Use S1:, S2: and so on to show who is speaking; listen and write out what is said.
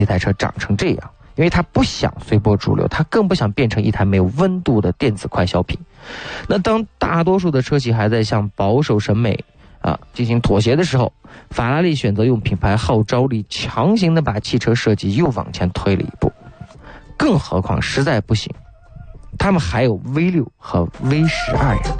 S1: 这台车长成这样，因为他不想随波逐流，他更不想变成一台没有温度的电子快消品。那当大多数的车企还在向保守审美进行妥协的时候，法拉利选择用品牌号召力强行的把汽车设计又往前推了一步。更何况实在不行，他们还有 V6 和 V12呀。